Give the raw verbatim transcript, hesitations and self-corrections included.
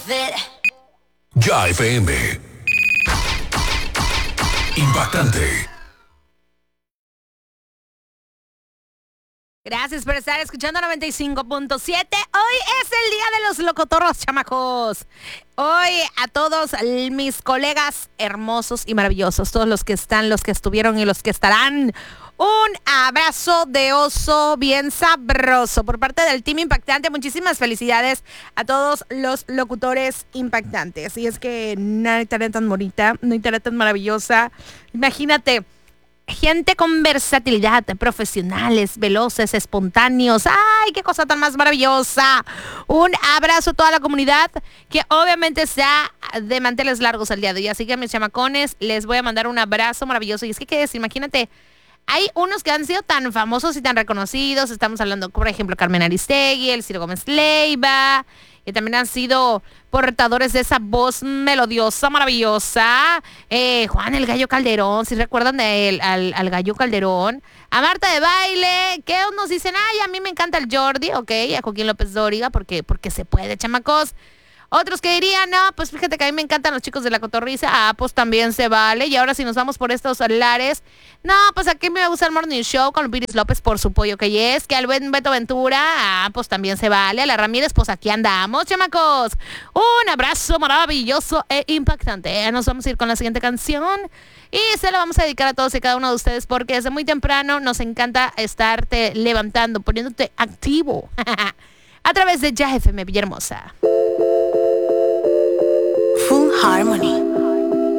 Ya F M. Impactante. Gracias por estar escuchando noventa y cinco punto siete. Hoy es el día de los locotorros, chamacos. Hoy a todos mis colegas hermosos y maravillosos, todos los que están, los que estuvieron y los que estarán, un abrazo de oso bien sabroso por parte del Team Impactante. Muchísimas felicidades a todos los locutores impactantes. Y es que no hay tarea tan bonita, no hay tarea tan maravillosa. Imagínate. Gente con versatilidad, profesionales, veloces, espontáneos. ¡Ay, qué cosa tan más maravillosa! Un abrazo a toda la comunidad que obviamente sea de manteles largos al día de hoy. Así que a mis chamacones les voy a mandar un abrazo maravilloso. Y es que, ¿qué es? Imagínate, hay unos que han sido tan famosos y tan reconocidos. Estamos hablando, por ejemplo, Carmen Aristegui, el Ciro Gómez Leiva, que también han sido portadores de esa voz melodiosa, maravillosa. Eh, Juan el Gallo Calderón, si recuerdan de él, al, al Gallo Calderón. A Marta de Baile, que nos dicen, ay, a mí me encanta el Jordi, ok, a Joaquín López Dóriga, porque, porque se puede, chamacos. Otros que dirían, no, pues fíjate que a mí me encantan los chicos de la cotorriza. Ah, pues también se vale. Y ahora si nos vamos por estos lares, no, pues aquí me gusta el Morning Show con Piris López por su pollo que es. Que al buen Beto Ventura, ah, pues también se vale. A la Ramírez, pues aquí andamos, chamacos. Un abrazo maravilloso e impactante. Nos vamos a ir con la siguiente canción. Y se la vamos a dedicar a todos y cada uno de ustedes porque desde muy temprano nos encanta estarte levantando, poniéndote activo. A través de Ya F M Villahermosa. Full Harmony.